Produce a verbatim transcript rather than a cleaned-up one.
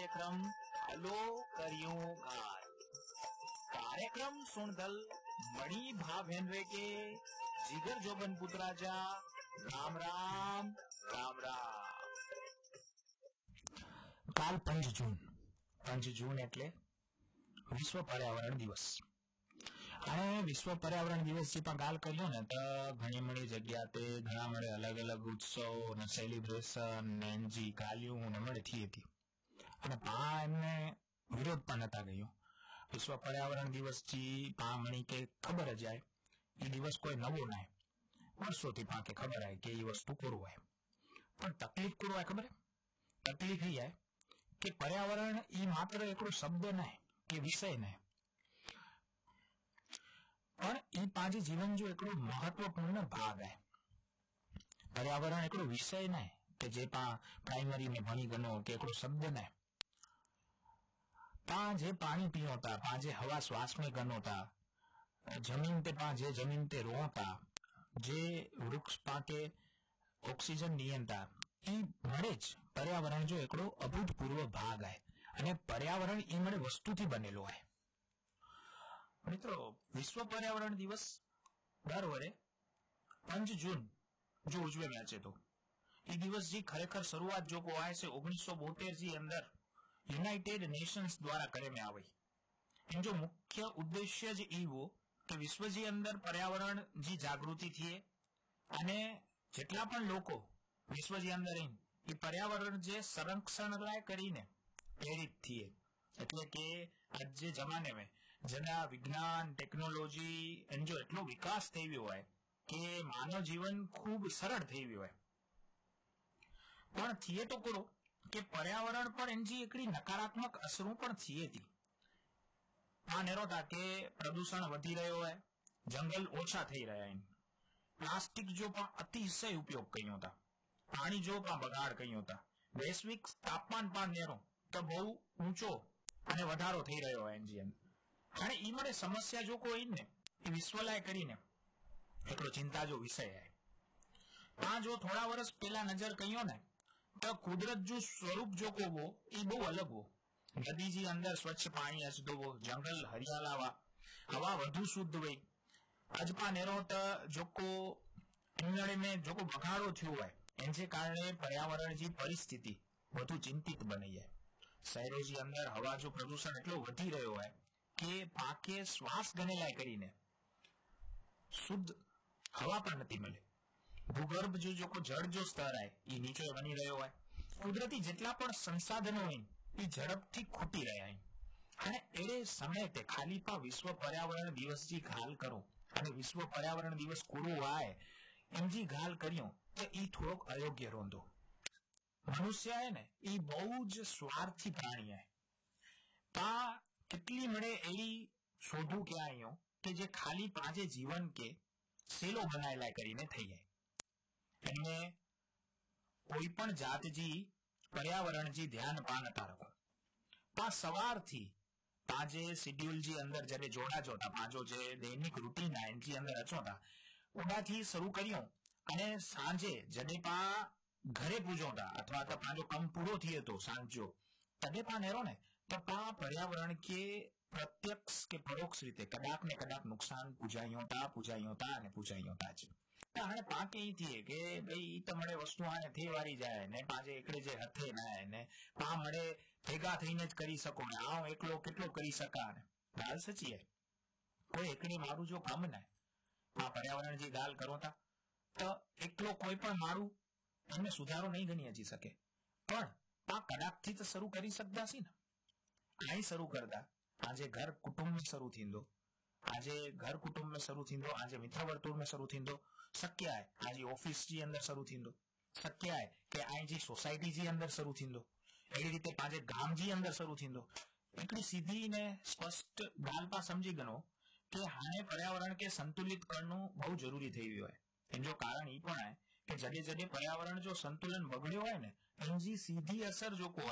कार्यक्रम हलो करियो घाल कार्यक्रम सुनदल मणि भावेंद्र के जिगर जोबन पुत्राजा राम राम राम राम। काल पंच जून पंच जून एटले विश्व पर्यावरण दिवस અને વિશ્વ પર્યાવરણ દિવસ જે પણ ગાલ કર્યો ને તો ઘણી મળી જગ્યા તે ઘણા મળે અલગ અલગ ઉત્સવ ને સેલિબ્રેશન ને એનજી ગાલ્યું ને મળે થી હતી અને પા એમને વિરોધ પણ નતા ગયો। વિશ્વ પર્યાવરણ દિવસ થી પા મણી કે ખબર જ આય એ દિવસ કોઈ નવો ના વર્ષોથી પા કે ખબર આય કે એ વસ્તુ પૂરું હોય પણ તકલીફ પૂરું હોય ખબર તકલીફ એ આય કે પર્યાવરણ એ માત્ર એકલો શબ્દ નહીં કે વિષય નહીં પણ એ પાંચ જીવન जो एक महत्वपूर्ण भाग है। पर्यावरण एक विषय नहीं कि जे पा प्राइमरी में भणी गनो के एक शब्द नहीं पा जे पानी पीओ था पा जे हवा श्वास में गनो था जमीन ते पा जे जमीन ते रो था जे वृक्ष पा के ऑक्सीजन नियन था ई मरे ज पर्यावरण जो एक अभूतपूर्व भाग है અને पर्यावरण ई मरे वस्तु थी बनेलो है। मित्रों विश्व पर्यावरण दिवस दर वरे पंच जून जो उजवेला छे तो ये दिवस जी खरेखर शुरुआत जो को आए से ओगनीस सौ बोतेर जी अंदर यूनाइटेड नेशंस द्वारा करे में आवी। इन जो मुख्य उद्देश्य ज एवो कि विश्व जी अंदर पर्यावरण जी जागृति थी अने जेटला पण लोको विश्व जी अंदर इन ये पर्यावरण जे संरक्षण लाय करीने प्रेरित थी એટલે કે આજ જે જમાને में જેના વિજ્ઞાન ટેકનોલોજી એનો જો એટલો વિકાસ થઈ ગયો હોય કે માનવ જીવન ખૂબ સરળ થઈ ગયું હોય પણ થઈએ તો કરો કે પર્યાવરણ પર એની એકડી નકારાત્મક અસરો પણ થઈએ હતી। આ નેરોતા કે પ્રદૂષણ વધી રહ્યો હોય જંગલ ઓછા થઈ રહ્યા છે પ્લાસ્ટિક જો પણ અતિશય ઉપયોગ કર્યો હતા પાણી જો પણ બગાડ કર્યો હતા વૈશ્વિક તાપમાન પણ નેરો તો બહુ ઊંચો અને વધારો થઈ રહ્યો હોય એની અંદર અને ઈ મને સમસ્યા જો કોઈ ને એ વિશ્વલાય કરીને એકલો ચિંતા જો વિષય है। ता जो थोड़ा वर्ष पहला नजर कहियो ने तो कुदरत जो स्वरूप जो को वो ये बहु अलग हो नदी जी अंदर स्वच्छ पानी असदो वो जंगल हरियालावा हवा વધુ શુદ્ધ હોય અજપા નેરો તો જો કો ઉનાળે में जो को બગાડો થયો હોય એના કારણે પર્યાવરણ ની પરિસ્થિતિ વધુ ચિંતિત બની જાય। શહેરો जी अंदर हवा जो प्रदूषण એટલો વધી રહ્યો હોય કે પાકે શ્વાસ ગણેલાય કરીને શુદ્ધ હવા પણ નથી મળે ભૂગર્ભ જો જો જળ જો સ્તર આય એ નીચે બની રહ્યો હોય કુદરતી જેટલા પણ સંસાધનો હોય એ ઝડપથી ખૂટી રહ્યા છે અને એ સમય તે ખાલી પા વિશ્વ પર્યાવરણ દિવસ જી ગાલ કરો અને વિશ્વ પર્યાવરણ દિવસ કોરો આય એમ જી ગાલ કર્યો તો એ થોડોક અયોગ્ય રોંધો। મનુષ્ય है ने એ બહુ જ સ્વાર્થી પ્રાણી है ता કેટલી મળે એવી શોધું કે આયો કે જે ખાલી પાંચે જીવન કે સેલો બનાયેલા કરીને થઈ જાય એમને કોઈ પણ જાતજી पर्यावरण जी ध्यान पा नता रखो पा सवारथी पाजे शेड्यूल जी अंदर जरे जोड़ा जोता पांचो जे दैनिक रूटीन है जी अंदर अचोता उडाथी शुरू करियो अने सांजे जने पा घरे पूजोता अथवा तो पांचो कम पूरो थिए तो सांजो तदे पा नेरो ने तो पा पर्यावरण के प्रत्यक्ष के परोक्ष रीते कदाक ने कदाक नुकसान पूजायोता पूजायोता अने पूजायोता ज ताणे पाके ई थी के भाई ई तमणे वस्तु आने थी वारी जाए ने पाजे एकड़े जे हथे ना ने पा मळे भेगा थईने ज करी सको ने आ एकलो केटलो करी सका ने गाल सची है कोई एकनी मारू जो काम ना आ पर्यावरण जी गाल करो ता तो एकलो कोई पण मारू एने सुधारो नहीं गणी हजी सके पण पा कदाक थी तो शुरू करी सकदा सी ने आई शुरू करदा आजे घर कुटुंब में शुरू थींदो आजे घर कुटुंब में शुरू थींदो आजे मित्र वर्तुळ में शुरू थींदो शक्य है आज ऑफिस जी अंदर शुरू थींदो शक्य है कि आई जी सोसाइटी जी अंदर शुरू थींदो एडी रीते पाजे गाम जी अंदर शुरू थींदो एकड़ी सीधी ने स्पष्ट गाल पा समझी गनो कि हाने पर्यावरण के संतुलित करनो बहुत जरूरी થઈ ગયો है એનો કારણ ઈ પણ है कि जडे जडे पर्यावरण जो संतुलन बगड़्यो है ने एनी सीधी असर जो को